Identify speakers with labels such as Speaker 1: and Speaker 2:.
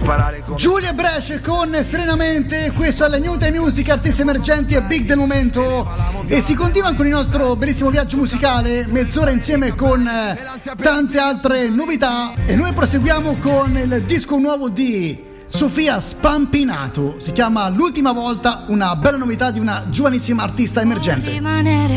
Speaker 1: Giulia Brescia con Serenamente, questo è la New Time Music, artisti emergenti e big del momento, e si continua con il nostro bellissimo viaggio musicale, mezz'ora insieme con tante altre novità, e noi proseguiamo con il disco nuovo di Sofia Spampinato, si chiama L'ultima volta, una bella novità di una giovanissima artista emergente.